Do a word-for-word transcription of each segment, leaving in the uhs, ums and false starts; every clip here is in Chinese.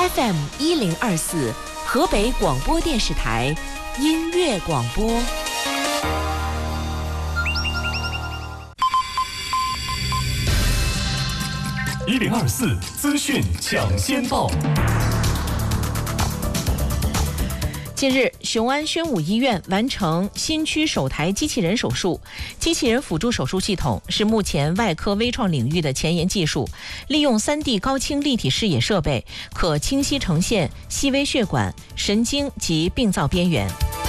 F M 一零二四，河北广播电视台音乐广播。 一零二四资讯抢先报。 近日，雄安宣武医院完成新区首台机器人手术。机器人辅助手术系统是目前外科微创领域的前沿技术，利用 三 D 高清立体视野设备，可清晰呈现细微血管、神经及病灶边缘。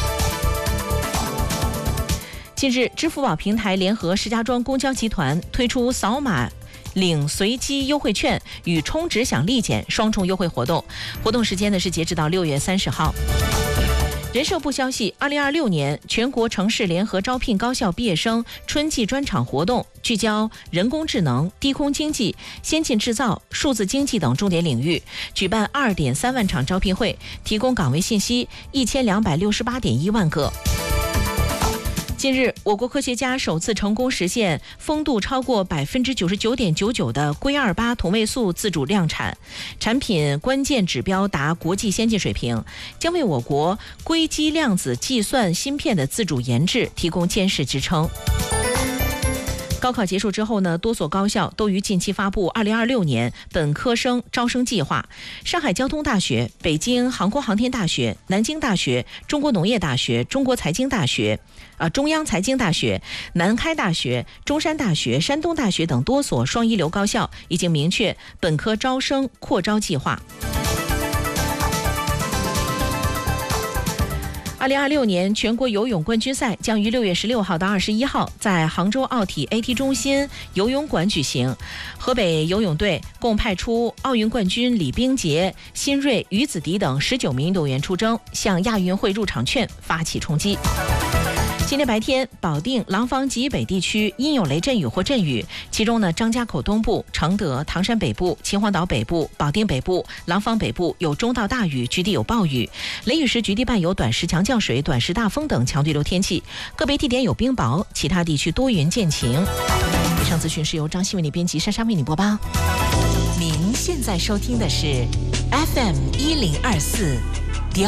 近日，支付宝平台联合石家庄公交集团推出扫码领随机优惠券与充值享立减双重优惠活动，活动时间呢是截止到六月三十号。人社部消息，二零二六年全国城市联合招聘高校毕业生春季专场活动聚焦人工智能、低空经济、先进制造、数字经济等重点领域，举办二点三万场招聘会，提供岗位信息一千两百六十八点一万个。近日，我国科学家首次成功实现风度超过百分之九十九点九九的硅二八同位素自主量产，产品关键指标达国际先进水平，将为我国硅基量子计算芯片的自主研制提供坚实支撑。高考结束之后呢，多所高校都于近期发布二零二六年本科生招生计划。上海交通大学、北京航空航天大学、南京大学、中国农业大学、中国财经大学、呃中央财经大学、南开大学、中山大学、山东大学等多所双一流高校已经明确本科招生扩招计划。二零二六年全国游泳冠军赛将于六月十六号到二十一号在杭州奥体 A T 中心游泳馆举行。河北游泳队共派出奥运冠军李冰洁、辛瑞、于子迪等十九名运动员出征，向亚运会入场券发起冲击。今天白天，保定、廊坊及以北地区阴有雷阵雨或阵雨，其中呢，张家口东部、承德、唐山北部、秦皇岛北部、保定北部、廊坊北部有中到大雨，局地有暴雨，雷雨时局地伴有短时强降水、短时大风等强对流天气，个别地点有冰雹，其他地区多云见晴。以上资讯是由张新为你编辑，珊珊为你播报。您现在收听的是 F M 一零二四。